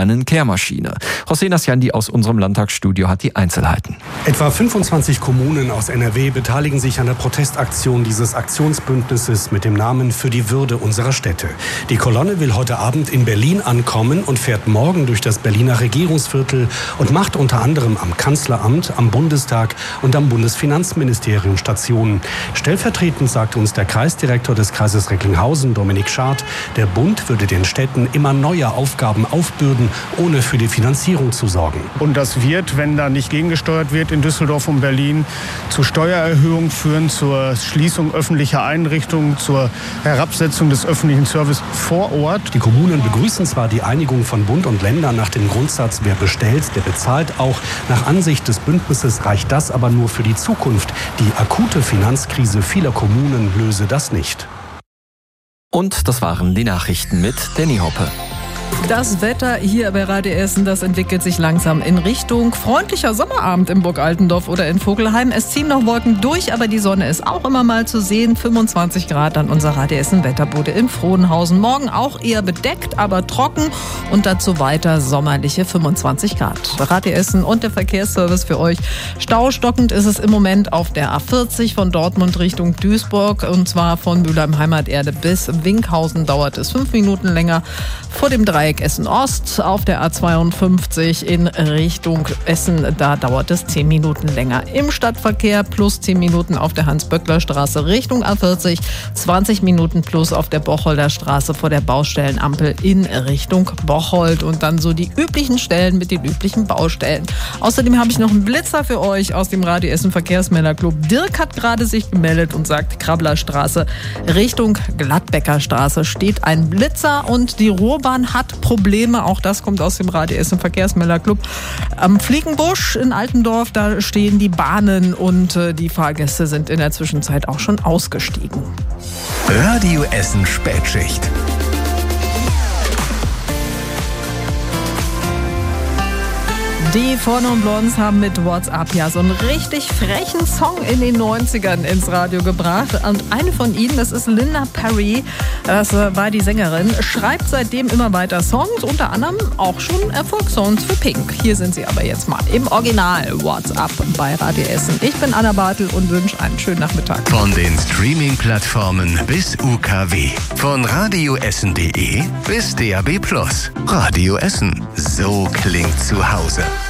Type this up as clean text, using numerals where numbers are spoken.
einen Kehrmaschine. José Nasciandi aus unserem Landtagsstudio hat die Einzelheiten. Etwa 25 Kommunen aus NRW beteiligen sich an der Protestaktion dieses Aktionsbündnisses mit dem Namen Für die Würde unserer Städte. Die Kolonne will heute Abend in Berlin ankommen und fährt morgen durch das Berliner Regierungsviertel und macht unter anderem am Kanzleramt, am Bundestag und am Bundesfinanzministerium Stationen. Stellvertretend sagte uns der Kreisdirektor des Kreises Recklinghausen, Dominik Schad, der Bund würde den Städten immer neue Aufgaben aufbürden, ohne für die Finanzierung zu sorgen. Und das wird, wenn da nicht gegengesteuert wird in Düsseldorf und Berlin, zu Steuererhöhungen führen, zur Schließung öffentlicher Einrichtungen, zur Herabsetzung des öffentlichen Service vor Ort. Die Kommunen begrüßen zwar die Einigung von Bund und Ländern nach dem Grundsatz, wer bestellt, der bezahlt auch. Nach Ansicht des Bündnisses reicht das aber nur für die Zukunft. Die akute Finanzkrise vieler Kommunen löse das nicht. Und das waren die Nachrichten mit Danny Hoppe. Das Wetter hier bei Radio Essen, das entwickelt sich langsam in Richtung freundlicher Sommerabend in Burg Altendorf oder in Vogelheim. Es ziehen noch Wolken durch, aber die Sonne ist auch immer mal zu sehen. 25 Grad an unserer Radio Essen Wetterbude in Frohnhausen. Morgen auch eher bedeckt, aber trocken und dazu weiter sommerliche 25 Grad. Radio Essen und der Verkehrsservice für euch. Staustockend ist es im Moment auf der A40 von Dortmund Richtung Duisburg und zwar von Mülheim Heimaterde bis Winkhausen dauert es 5 Minuten länger. Vor dem Dreieck Essen-Ost auf der A52 in Richtung Essen, da dauert es 10 Minuten länger. Im Stadtverkehr plus 10 Minuten auf der Hans-Böckler-Straße Richtung A40, 20 Minuten plus auf der Bocholder Straße vor der Baustellenampel in Richtung Bocholt und dann so die üblichen Stellen mit den üblichen Baustellen. Außerdem habe ich noch einen Blitzer für euch aus dem Radio Essen Verkehrsmännerclub. Dirk hat gerade sich gemeldet und sagt, Krabblerstraße Richtung Gladbecker Straße steht ein Blitzer und die Ruhrbahn hat Probleme. Auch das kommt aus dem Radio Essen Verkehrsmelderclub. Am Fliegenbusch in Altendorf, da stehen die Bahnen und die Fahrgäste sind in der Zwischenzeit auch schon ausgestiegen. Radio Essen Spätschicht. Die Four Non Blondes haben mit What's Up ja so einen richtig frechen Song in den 90ern ins Radio gebracht. Und eine von ihnen, das ist Linda Perry, das war die Sängerin, schreibt seitdem immer weiter Songs, unter anderem auch schon Erfolgssongs für Pink. Hier sind sie aber jetzt mal im Original What's Up bei Radio Essen. Ich bin Anna Bartel und wünsche einen schönen Nachmittag. Von den Streaming-Plattformen bis UKW. Von radioessen.de bis DAB+. Radio Essen. So klingt zu Hause.